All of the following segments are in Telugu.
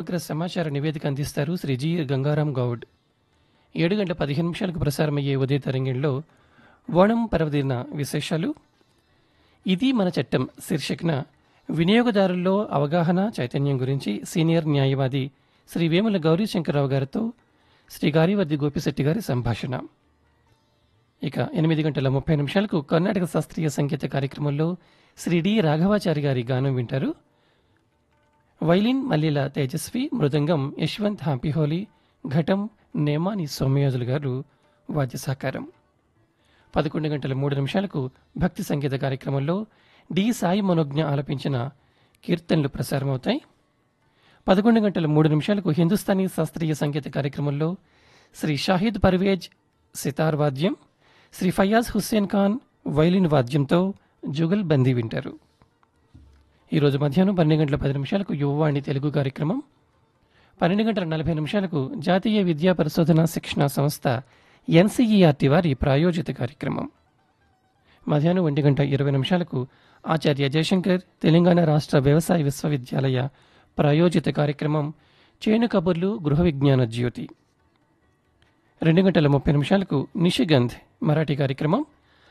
సమగ్ర సమాచార నివేదిక అందిస్తారు శ్రీ జి గంగారాం గౌడ్. 7:15 ప్రసారమయ్యే ఉదయ తరంగంలో ఓణం పర్వదిన విశేషాలు, ఇది మన చట్టం శీర్షికన వినియోగదారుల్లో అవగాహన చైతన్యం గురించి సీనియర్ న్యాయవాది శ్రీ వేముల గౌరీశంకరరావు గారితో శ్రీ గారివర్ది గోపిశెట్టి గారి సంభాషణ. ఇక 8:30 కర్ణాటక శాస్త్రీయ సంగీత కార్యక్రమంలో శ్రీ డి రాఘవాచారి గారి గానం వింటారు. వైలిన్ మల్లెల తేజస్వి, మృదంగం యశ్వంత్ హాంపిహోలీ, ఘటం నేమాని సోమయాజులు గారు వాద్య సహకారం. 11:03 భక్తి సంగీత కార్యక్రమంలో డి సాయి మనోజ్ఞ ఆలపించిన కీర్తనలు ప్రసారమవుతాయి. 11:03 హిందుస్థానీ శాస్త్రీయ సంగీత కార్యక్రమంలో శ్రీ షాహిద్ పర్వేజ్ సితార్ వాద్యం, శ్రీ ఫయాజ్ హుస్సేన్ ఖాన్ వైలిన్ వాద్యంతో జుగల్ బందీ వింటారు. ఈరోజు మధ్యాహ్నం 12:10 యువవాణి తెలుగు కార్యక్రమం, 12:40 జాతీయ విద్యా పరిశోధన శిక్షణ సంస్థ ఎన్సీఈఆర్టీ వారి ప్రాయోజిత కార్యక్రమం. మధ్యాహ్నం 1:20 ఆచార్య జయశంకర్ తెలంగాణ రాష్ట్ర వ్యవసాయ విశ్వవిద్యాలయ ప్రాయోజిత కార్యక్రమం చేను కబుర్లు గృహ విజ్ఞాన జ్యోతి. 2:30 నిషిగంధ్ మరాఠీ కార్యక్రమం.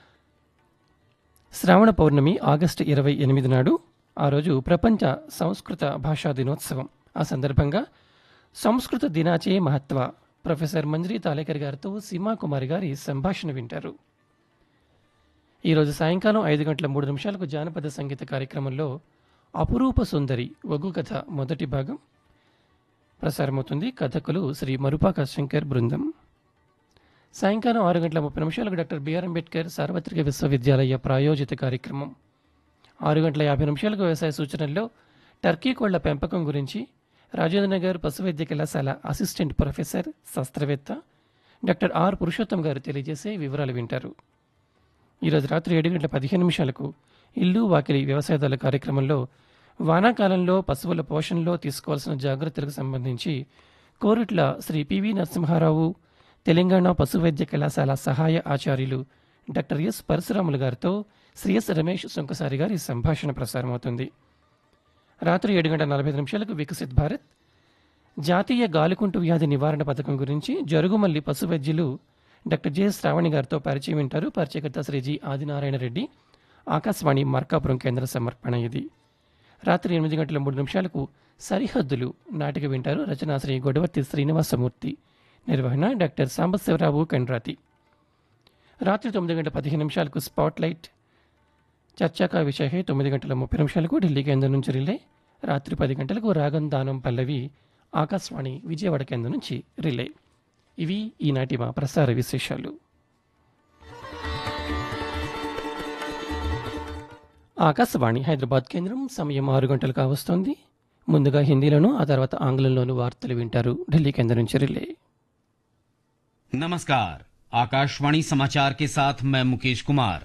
శ్రావణ పౌర్ణమి ఆగస్టు 28 నాడు, ఆ రోజు ప్రపంచ సంస్కృత భాషా దినోత్సవం. ఆ సందర్భంగా సంస్కృత దినాచే మహత్వ ప్రొఫెసర్ మంజ్రీ తాలేకర్ గారితో సీమాకుమారి గారి సంభాషణ వింటారు. ఈరోజు సాయంకాలం 5:03 జానపద సంగీత కార్యక్రమంలో అపురూప సుందరి ఒగ్గు కథ మొదటి భాగం ప్రసారమవుతుంది. కథకులు శ్రీ మరుపాక శంకర్ బృందం. సాయంకాలం 6:30 డాక్టర్ బిఆర్ అంబేద్కర్ సార్వత్రిక విశ్వవిద్యాలయ ప్రాయోజిత కార్యక్రమం. 6:50 వ్యవసాయ సూచనల్లో టర్కీ కోళ్ల పెంపకం గురించి రాజేంద్రనగర్ పశు వైద్య కళాశాల అసిస్టెంట్ ప్రొఫెసర్ శాస్త్రవేత్త డాక్టర్ ఆర్ పురుషోత్తం గారు తెలియజేసే వివరాలు వింటారు. ఈరోజు రాత్రి 7:15 ఇల్లు వాకిలి వ్యవసాయదారుల కార్యక్రమంలో వానాకాలంలో పశువుల పోషణలో తీసుకోవాల్సిన జాగ్రత్తలకు సంబంధించి కోరుట్ల శ్రీ పివి నరసింహారావు తెలంగాణ పశు వైద్య కళాశాల సహాయ ఆచార్యులు డాక్టర్ ఎస్ పరశురాములు గారితో శ్రీ ఎస్ రమేష్ సుంకసారి గారి సంభాషణ ప్రసారమవుతుంది. రాత్రి 7:45 వికసిత్ భారత్ జాతీయ గాలికుంటు వ్యాధి నివారణ పథకం గురించి జరుగుమల్లి పశు వైద్యులు డాక్టర్ జె శ్రావణి గారితో పరిచయం వింటారు. పరిచయకర్త శ్రీ జి ఆదినారాయణ రెడ్డి. ఆకాశవాణి మార్కాపురం కేంద్ర సమర్పణ ఇది. రాత్రి 8:03 సరిహద్దులు నాటిక వింటారు. రచన శ్రీ గొడవర్తి శ్రీనివాసమూర్తి. నిర్వహణ డాక్టర్ సాంబశివరావు కండ్రాతి. రాత్రి 9:15 స్పాట్ లైట్ చర్చాకా విషయ 9:30 ఢిల్లీ కేంద్రం నుంచి రిలే. రాత్రి 10 రాగం దానం పల్లవి ఆకాశవాణి విజయవాడ కేంద్రం నుంచి రిలే. ఇవి ఈనాటి మా ప్రసార విశేషాలు. ఆకాశవాణి హైదరాబాద్ కేంద్రం. సమయం 6 గంటలు కావస్తోంది. ముందుగా హిందీలోను, ఆ తర్వాత ఆంగ్లంలోను వార్తలు వింటారు. ఢిల్లీ కేంద్రం నుంచి రిలే. नमस्कार, आकाशवाणी समाचार के साथ मैं मुकेश कुमार।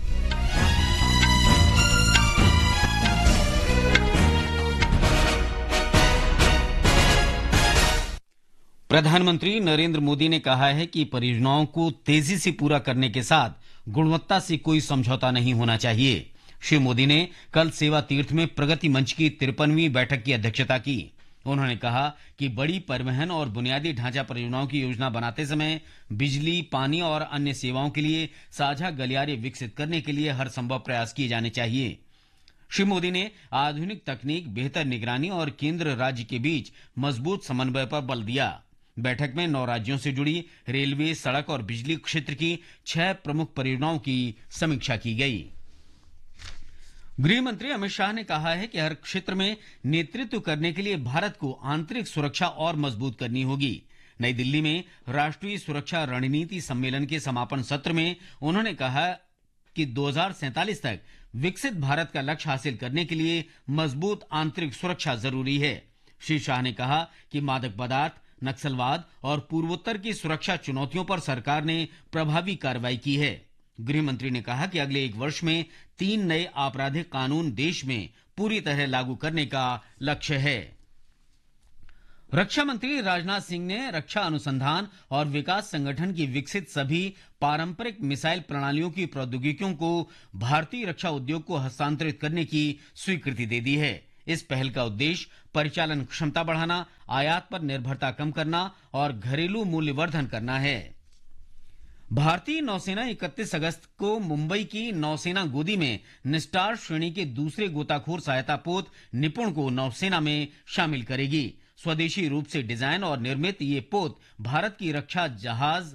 प्रधानमंत्री नरेंद्र मोदी ने कहा है कि परियोजनाओं को तेजी से पूरा करने के साथ गुणवत्ता से कोई समझौता नहीं होना चाहिए। श्री मोदी ने कल सेवा तीर्थ में प्रगति मंच की 53वीं बैठक की अध्यक्षता की। उन्होंने कहा कि बड़ी परिवहन और बुनियादी ढांचा परियोजनाओं की योजना बनाते समय बिजली, पानी और अन्य सेवाओं के लिए साझा गलियारे विकसित करने के लिए हर संभव प्रयास किए जाने चाहिए। श्री मोदी ने आधुनिक तकनीक, बेहतर निगरानी और केंद्र राज्य के बीच मजबूत समन्वय पर बल दिया। बैठक में 9 राज्यों से जुड़ी रेलवे, सड़क और बिजली क्षेत्र की 6 प्रमुख परियोजनाओं की समीक्षा की गई। गृह मंत्री अमित शाह ने कहा है कि हर क्षेत्र में नेतृत्व करने के लिए भारत को आंतरिक सुरक्षा और मजबूत करनी होगी। नई दिल्ली में राष्ट्रीय सुरक्षा रणनीति सम्मेलन के समापन सत्र में उन्होंने कहा कि 2047 तक विकसित भारत का लक्ष्य हासिल करने के लिए मजबूत आंतरिक सुरक्षा जरूरी है। श्री शाह ने कहा कि मादक पदार्थ, नक्सलवाद और पूर्वोत्तर की सुरक्षा चुनौतियों पर सरकार ने प्रभावी कार्रवाई की है। गृह मंत्री ने कहा कि अगले 1 वर्ष में 3 नए आपराधिक कानून देश में पूरी तरह लागू करने का लक्ष्य है। रक्षा मंत्री राजनाथ सिंह ने रक्षा अनुसंधान और विकास संगठन की विकसित सभी पारंपरिक मिसाइल प्रणालियों की प्रौद्योगिकियों को भारतीय रक्षा उद्योग को हस्तांतरित करने की स्वीकृति दे दी है। इस पहल का उद्देश्य परिचालन क्षमता बढ़ाना, आयात पर निर्भरता कम करना और घरेलू मूल्यवर्धन करना है। भारतीय नौसेना 31 अगस्त को मुंबई की नौसेना गोदी में निस्टार श्रेणी के दूसरे गोताखोर सहायता पोत निपुण को नौसेना में शामिल करेगी। स्वदेशी रूप से डिजाइन और निर्मित ये पोत भारत की रक्षा जहाज